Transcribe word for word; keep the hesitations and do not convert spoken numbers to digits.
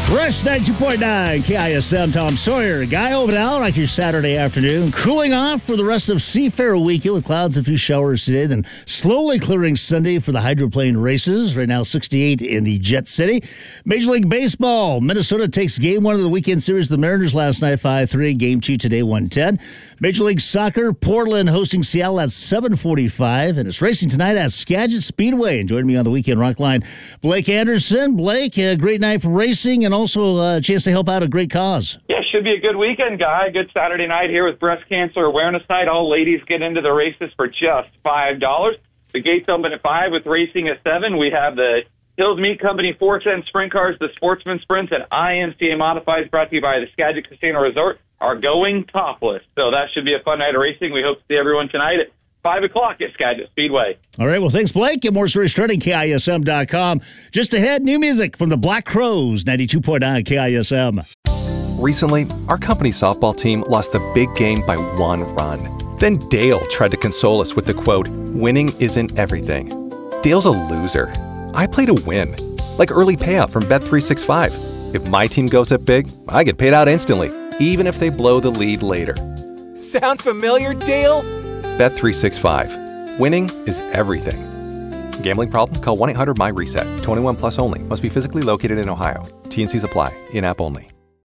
Rush ninety-two point nine K I S M. Tom Sawyer, Guy Overall, like your Saturday afternoon. Cooling off for the rest of Seafair weekend with clouds and a few showers today, then slowly clearing Sunday for the hydroplane races. Right now, sixty-eight in the Jet City. Major League Baseball. Minnesota takes game one of the weekend series of the Mariners last night, five three. Game two today, one ten. Major League Soccer. Portland hosting Seattle at seven forty-five. And it's racing tonight at Skagit Speedway. And joining me on the Weekend Rock Line, Blake Anderson. Blake, a great night for racing and also a chance to help out a great cause. Yeah, should be a good weekend, Guy. Good Saturday night here with Breast Cancer Awareness Night. All ladies get into the races for just five dollars. The gates open at five with racing at seven. We have the Hills Meat Company four ten Sprint Cars, the Sportsman Sprints, and I M C A Modifieds brought to you by the Skagit Casino Resort are going topless. So that should be a fun night of racing. We hope to see everyone tonight at five o'clock at Skagit Speedway. All right, well, thanks, Blake. Get more stories starting K I S M dot com. Just ahead, new music from the Black Crowes, ninety-two point nine K I S M. Recently, our company softball team lost the big game by one run. Then Dale tried to console us with the quote, "Winning isn't everything." Dale's a loser. I play to win. Like early payout from Bet three sixty-five. If my team goes up big, I get paid out instantly, even if they blow the lead later. Sound familiar, Dale? Bet three sixty-five. Winning is everything. Gambling problem? Call one eight hundred M Y RESET. twenty-one plus only. Must be physically located in Ohio. T and Cs apply. In-app only.